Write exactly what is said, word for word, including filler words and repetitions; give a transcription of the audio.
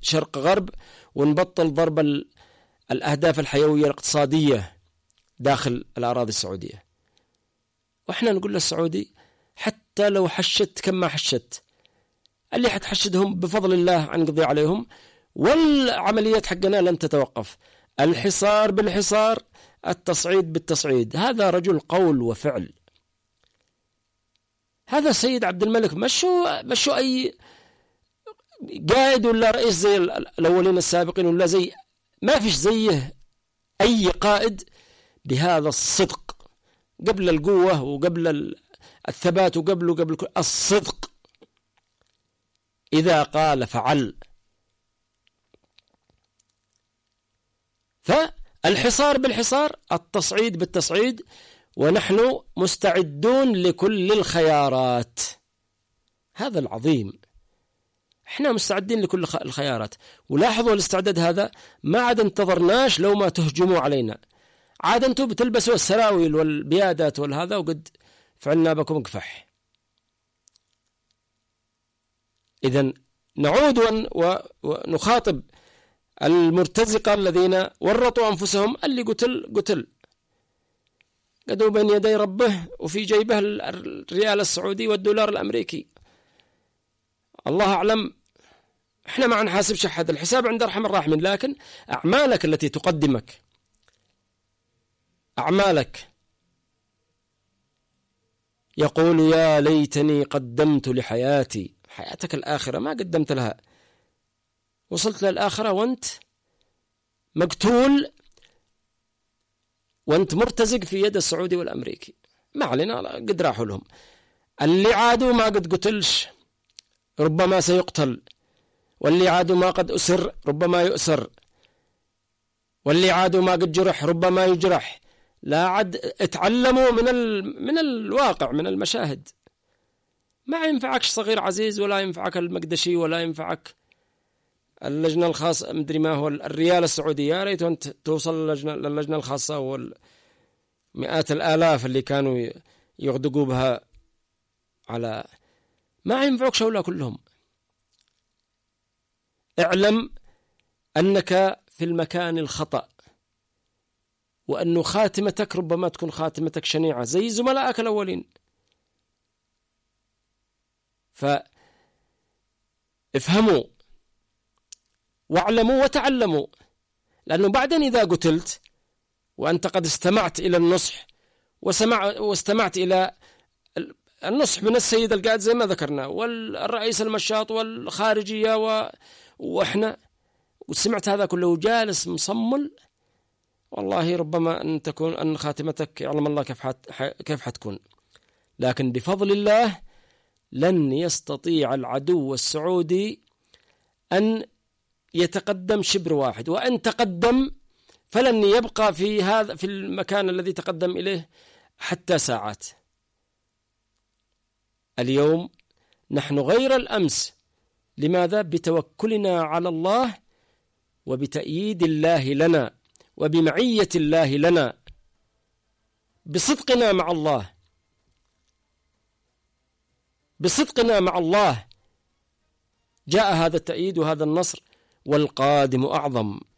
شرق غرب، ونبطل ضرب الأهداف الحيوية الاقتصادية داخل الأراضي السعودية. وإحنا نقول للسعودي حتى لو حشت كم ما حشت، اللي حتحشدهم بفضل الله عنقضي عليهم، والعمليات حقنا لن تتوقف. الحصار بالحصار، التصعيد بالتصعيد. هذا رجل قول وفعل. هذا السيد عبد الملك مشو مشو أي قائد ولا رئيس زي الأولين السابقين، ولا زي ما فيش زيه أي قائد بهذا الصدق، قبل القوة وقبل الثبات وقبل وقبل الصدق. إذا قال فعل. فالحصار بالحصار، التصعيد بالتصعيد، ونحن مستعدون لكل الخيارات. هذا العظيم، احنا مستعدين لكل الخيارات. ولاحظوا الاستعداد هذا ما عاد انتظرناش لو ما تهجموا علينا، عاد انتم بتلبسوا السراويل والبيادات والهذا وقد فعلنا بكم كفح. إذن نعود ونخاطب المرتزقة الذين ورطوا أنفسهم. اللي قتل قتل قدوا بين يدي ربه، وفي جيبه الريال السعودي والدولار الأمريكي. الله أعلم، احنا ما نحاسبش أحد، الحساب عند أرحم الراحمين. لكن أعمالك التي تقدمك، أعمالك يقول يا ليتني قدمت لحياتي. حياتك الآخرة ما قدمت لها، وصلت للآخرة وانت مقتول، وانت مرتزق في يد السعودي والأمريكي. ما علينا، قد راحوا لهم. اللي عادوا ما قد قتلش ربما سيقتل، واللي عادوا ما قد أسر ربما يؤسر، واللي عادوا ما قد جرح ربما يجرح. لا عد اتعلموا من ال... من الواقع، من المشاهد. ما ينفعكش صغير عزيز، ولا ينفعك المقدشي، ولا ينفعك اللجنة الخاصة مدري ما هو الريال السعودي. يا ريت أنت توصل للجنة, للجنة الخاصة والمئات الآلاف اللي كانوا يغدقوا بها على، ما ينفعك شولا كلهم. اعلم أنك في المكان الخطأ، وأنه خاتمتك ربما تكون خاتمتك شنيعة زي زملائك الأولين. فافهموا واعلموا وتعلموا، لأنه بعدين إذا قتلت وأنت قد استمعت إلى النصح وسمع واستمعت إلى النصح من السيد القائد زي ما ذكرنا، والرئيس المشاط والخارجية و... وإحنا، وسمعت هذا كله جالس مصمل، والله ربما أن تكون أن خاتمتك يعلم الله كيف حت... كيف حتكون. لكن بفضل الله لن يستطيع العدو السعودي أن يتقدم شبر واحد، وأن تقدم فلن يبقى في هذا في المكان الذي تقدم إليه حتى ساعات. اليوم نحن غير الأمس. لماذا؟ بتوكلنا على الله، وبتأييد الله لنا، وبمعية الله لنا، بصدقنا مع الله، بصدقنا مع الله جاء هذا التأييد وهذا النصر، والقادم أعظم.